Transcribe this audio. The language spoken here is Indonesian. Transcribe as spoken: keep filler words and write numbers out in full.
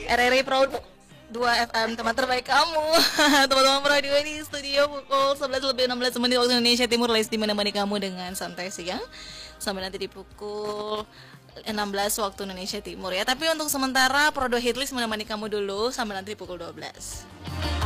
R R I Pro dua F M, teman terbaik kamu. Teman-teman Pro dua di studio pukul sebelas lebih enam belas menit waktu Indonesia Timur. Lesti menemani kamu dengan santai siang sampai nanti di pukul enam belas waktu Indonesia Timur ya. Tapi untuk sementara Pro dua Hitlist menemani kamu dulu sampai nanti di pukul dua belas.